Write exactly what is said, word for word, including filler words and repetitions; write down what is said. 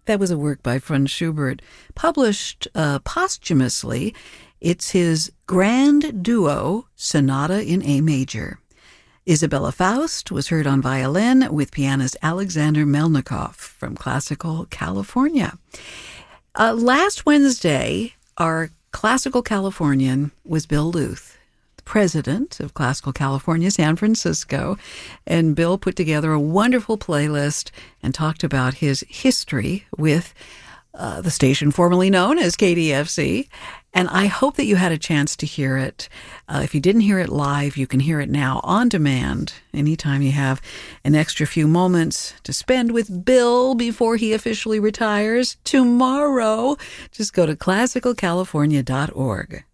That was a work by Franz Schubert, published uh, posthumously. It's his Grand Duo Sonata in A Major. Isabella Faust was heard on violin with pianist Alexander Melnikov from Classical California. Uh, last Wednesday, our Classical Californian was Bill Luth, the president of Classical California San Francisco, and Bill put together a wonderful playlist and talked about his history with uh, the station formerly known as K D F C, and I hope that you had a chance to hear it. Uh, if you didn't hear it live, you can hear it now on demand anytime you have an extra few moments to spend with Bill before he officially retires tomorrow. Just go to classical california dot org.